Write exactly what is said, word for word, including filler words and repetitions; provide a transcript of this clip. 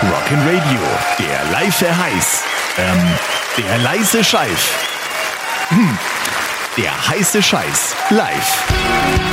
Rock'n'Radio, der leise Heiß. Ähm, der leise Scheiß. Hm, der heiße Scheiß live.